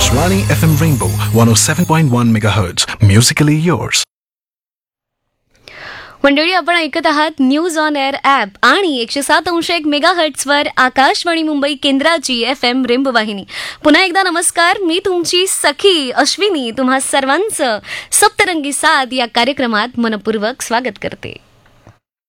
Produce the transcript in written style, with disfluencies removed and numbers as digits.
Akashvani FM Rainbow 107.1 MHz. Musically yours. मंडळी, आपण ऐकत आहात न्यूज ऑन एअर ॲप आणि 107.1 मेगाहर्ट्झवर आकाशवाणी मुंबई केंद्राची FM रेंबो वाहिनी. पुन्हा एकदा नमस्कार. मी तुमची सखी अश्विनी तुम्हा सर्वांचं सप्तरंगी साथ या कार्यक्रमात मनपूर्वक स्वागत करते.